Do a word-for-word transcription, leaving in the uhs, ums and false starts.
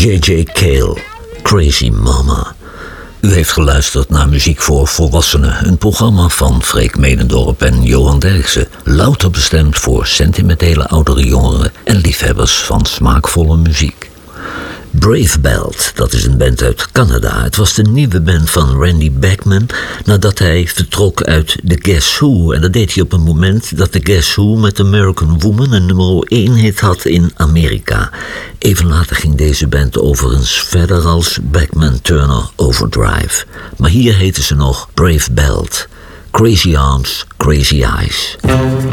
J J. Cale, Crazy Mama. U heeft geluisterd naar Muziek voor Volwassenen, een programma van Freek Medendorp en Johan Derksen. Louter bestemd voor sentimentele oudere jongeren en liefhebbers van smaakvolle muziek. Brave Belt, dat is een band uit Canada. Het was de nieuwe band van Randy Bachman nadat hij vertrok uit The Guess Who. En dat deed hij op een moment dat The Guess Who met American Woman een nummer één hit had in Amerika. Even later ging deze band overigens verder als Bachman Turner Overdrive. Maar hier heten ze nog Brave Belt. Crazy Arms, Crazy Eyes.